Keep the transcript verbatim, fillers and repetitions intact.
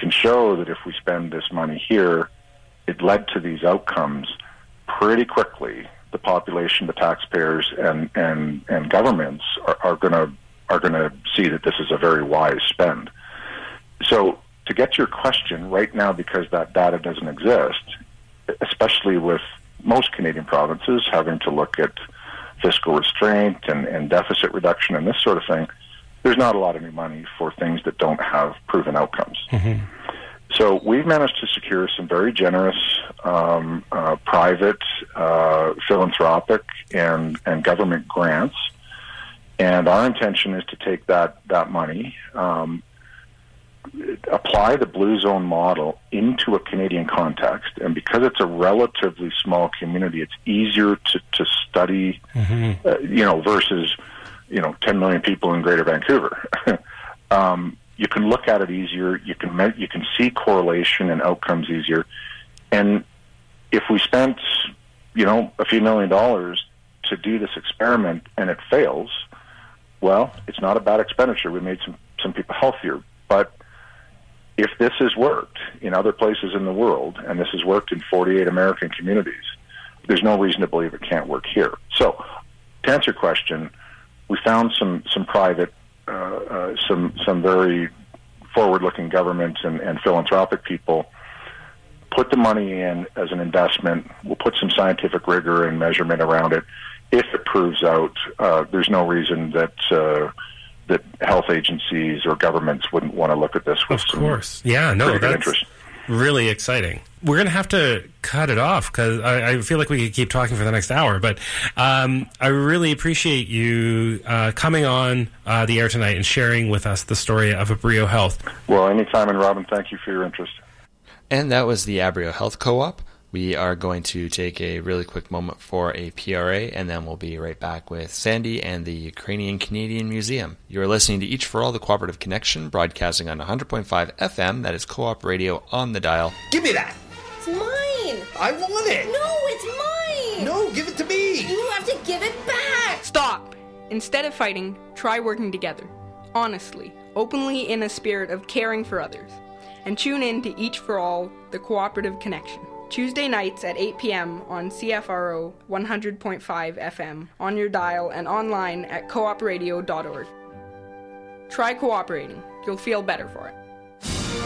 can show that if we spend this money here, it led to these outcomes pretty quickly, the population, the taxpayers, and and, and governments are, are going to are going to see that this is a very wise spend. So to get to your question, right now, because that data doesn't exist, especially with most Canadian provinces having to look at fiscal restraint and, and deficit reduction and this sort of thing, there's not a lot of new money for things that don't have proven outcomes. Mm-hmm. So we've managed to secure some very generous um, uh, private, uh, philanthropic, and, and government grants. And our intention is to take that, that money, um, apply the Blue Zone model into a Canadian context. And because it's a relatively small community, it's easier to, to study, mm-hmm. uh, you know, versus, you know, ten million people in Greater Vancouver. um, you can look at it easier. You can me- you can see correlation and outcomes easier. And if we spent, you know, a few million dollars to do this experiment and it fails, well, it's not a bad expenditure. We made some, some people healthier. But if this has worked in other places in the world, and this has worked in forty-eight American communities, there's no reason to believe it can't work here. So, to answer your question, we found some some private, uh, uh, some some very forward-looking government and, and philanthropic people, put the money in as an investment. We'll put some scientific rigor and measurement around it. If it proves out, uh, there's no reason that uh, that health agencies or governments wouldn't want to look at this with of course. Yeah, no, that's interest. Really exciting. We're going to have to cut it off because I, I feel like we could keep talking for the next hour. But um, I really appreciate you uh, coming on uh, the air tonight and sharing with us the story of Abrio Health. Well, anytime, and Robin, thank you for your interest. And that was the Abrio Health Co-op. We are going to take a really quick moment for a P R A, and then we'll be right back with Sandy and the Ukrainian Canadian Museum. You're listening to Each for All, the Cooperative Connection, broadcasting on one hundred point five F M. That is Co-op Radio on the dial. Give me that! It's mine! I want it! No, it's mine! No, give it to me! You have to give it back! Stop! Instead of fighting, try working together. Honestly, openly, in a spirit of caring for others. And tune in to Each for All, the Cooperative Connection. Tuesday nights at eight p.m. on C F R O one hundred point five F M, on your dial and online at coop radio dot org. Try cooperating. You'll feel better for it.